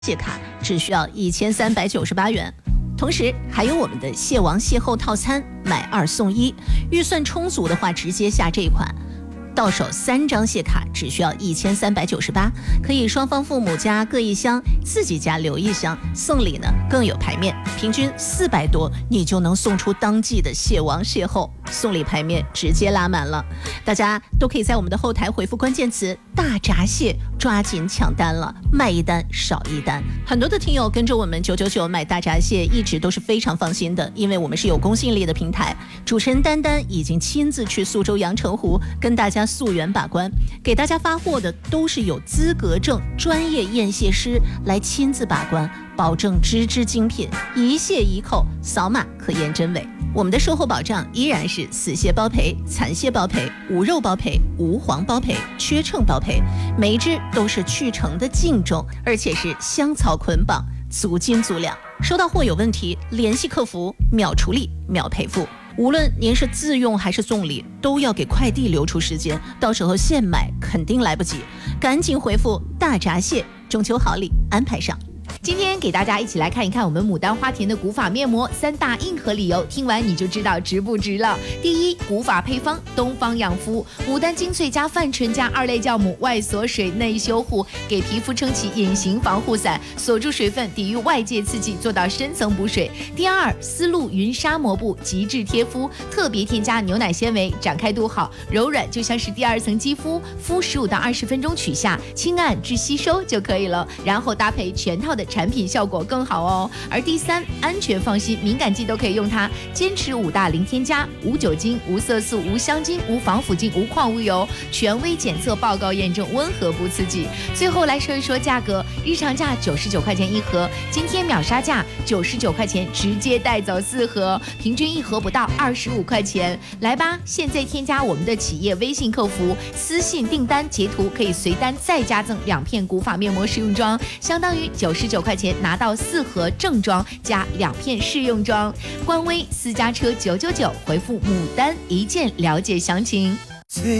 谢卡只需要1398元。同时还有我们的蟹王邂逅套餐，买2送1，预算充足的话直接下这一款。到手3张蟹卡只需要1398，可以双方父母家各1箱，自己家留1箱，送礼呢更有排面，平均400多，你就能送出当季的蟹王邂逅，送礼排面直接拉满了。大家都可以在我们的后台回复关键词大闸蟹，抓紧抢单了，卖1单少1单。很多的听友跟着我们999买大闸蟹一直都是非常放心的，因为我们是有公信力的平台，主持人丹丹已经亲自去苏州阳澄湖跟大家溯源把关，给大家发货的都是有资格证专业验蟹师来亲自把关，保证只精品，一蟹一扣，扫码可验真伪。我们的售后保障依然是死蟹包赔、残蟹包赔、无肉包赔、无黄包赔、缺秤包赔，每一只都是去程的净重，而且是香草捆绑，足斤足两。收到货有问题，联系客服，秒处理，秒赔付。无论您是自用还是送礼，都要给快递留出时间，到时候现买肯定来不及。赶紧回复大闸蟹，中秋好礼安排上。 今天给大家一起来看一看我们牡丹花田的古法面膜3大硬核理由，听完你就知道值不值了。第一，古法配方东方养肤，牡丹精粹加泛醇加2类酵母，外锁水内修护，给皮肤撑起隐形防护伞，锁住水分，抵御外界刺激，做到深层补水。第二，丝路云纱膜布极致贴肤，特别添加牛奶纤维，展开度好，柔软就像是第2层肌肤，敷15到20分钟取下，轻按至吸收就可以了，然后搭配全套的产品效果更好哦。而第三，安全放心，敏感肌都可以用它，坚持5大零添加，无酒精、无色素、无香精、无防腐剂、无矿物油，权威检测报告验证，温和不刺激。最后来说一说价格，日常价99块钱1盒，今天秒杀价99块钱直接带走4盒，平均1盒不到25块钱。来吧，现在添加我们的企业微信客服，私信订单截图，可以随单再加赠2片古法面膜试用装，相当于99块钱拿到4盒正装加2片试用装。官微私家车999，回复牡丹1件了解详情。